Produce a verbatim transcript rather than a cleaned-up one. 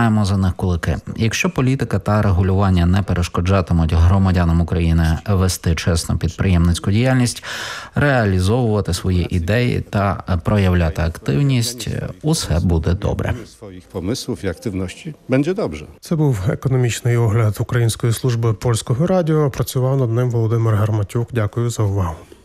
тримаємо за них кулаки. Якщо політика та регулювання не перешкоджатимуть громадянам України вести чесну підприємницьку діяльність, реалізовувати свої ідеї та проявляти активність, усе буде добре. Своїх помислів і активності буде добре. Це був економічний огляд Української служби Польського радіо. Працював над ним Володимир Гарматюк. Дякую за увагу.